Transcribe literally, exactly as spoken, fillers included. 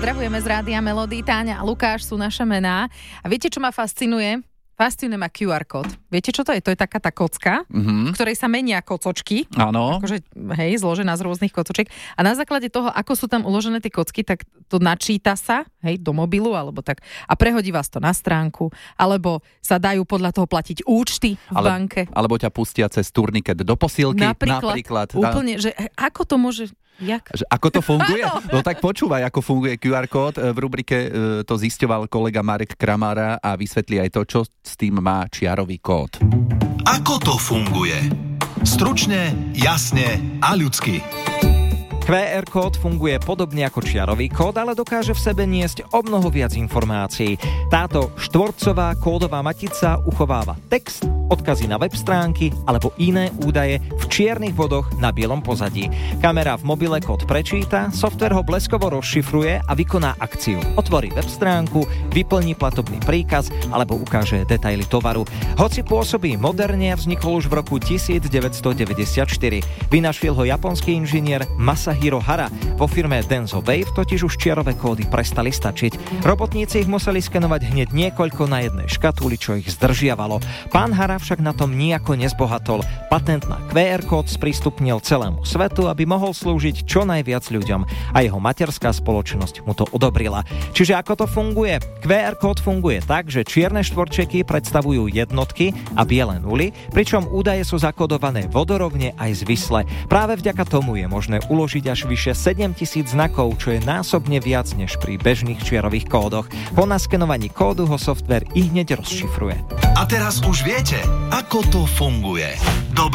Pozdravujeme z Rádia Melody. Táňa a Lukáš sú naše mená. A viete, čo ma fascinuje? Fascinuje ma kú ár kód. Viete, čo to je? To je taká tá kocka, mm-hmm. v ktorej sa menia kocočky. Áno. Akože, hej, zložená z rôznych kocočiek. A na základe toho, ako sú tam uložené tie kocky, tak to načíta sa, hej, do mobilu, alebo tak. A prehodí vás to na stránku, alebo sa dajú podľa toho platiť účty v Ale, banke. Alebo ťa pustia cez turniket do posilky. Napríklad. napríklad Úplne, že ako to môže... Jak? Že ako to funguje? No tak počúvaj, ako funguje kú ár kód. V rubrike to zisťoval kolega Marek Kramára a vysvetlí aj to, čo s tým má čiarový kód. Ako to funguje? Stručne, jasne a ľudsky. kú ár kód funguje podobne ako čiarový kód, ale dokáže v sebe niesť o mnoho viac informácií. Táto štvorcová kódová matica uchováva text, odkazy na web stránky alebo iné údaje v čiernych bodoch na bielom pozadí. Kamera v mobile kód prečíta, softvér ho bleskovo rozšifruje a vykoná akciu. Otvorí web stránku, vyplní platobný príkaz alebo ukáže detaily tovaru. Hoci pôsobí moderne, vznikol už v roku devätnásťstodeväťdesiatštyri. Vynašiel ho japonský inžinier Masahiro Hara. Vo firme Denso Wave totiž už čiarové kódy prestali stačiť. Robotníci ich museli skenovať hneď niekoľko na jednej škatuli, čo ich zdržiavalo. Pán Hara však na tom nijako nezbohatol. Patent na kú ár kód sprístupnil celému svetu, aby mohol slúžiť čo najviac ľuďom. A jeho materská spoločnosť mu to odobrila. Čiže ako to funguje? kú ár kód funguje tak, že čierne štvorčeky predstavujú jednotky a biele nuly, pričom údaje sú zakodované vodorovne aj zvisle. Práve vďaka tomu je možné uložiť až vyše sedemtisíc znakov, čo je násobne viac než pri bežných čiarových kódoch. Po naskenovaní kódu ho softvér ihneď rozšifruje. A teraz už viete, ako to funguje. Dobre.